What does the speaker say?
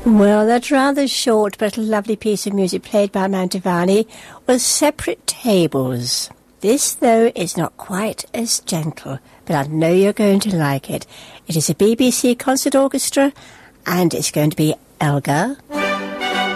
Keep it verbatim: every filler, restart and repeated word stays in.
Well, that rather short but lovely piece of music played by Mantovani was Separate Tables. This, though, is not quite as gentle, but I know you're going to like it. It is a B B C concert orchestra, and it's going to be Elgar.